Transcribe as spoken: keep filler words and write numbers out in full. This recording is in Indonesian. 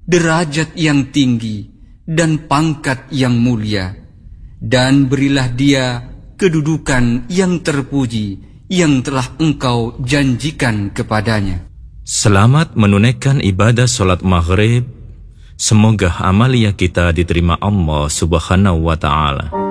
derajat yang tinggi, dan pangkat yang mulia, dan berilah dia kedudukan yang terpuji yang telah Engkau janjikan kepadanya. Selamat menunaikan ibadah solat maghrib. Semoga amalia kita diterima Allah Subhanahu wa ta'ala.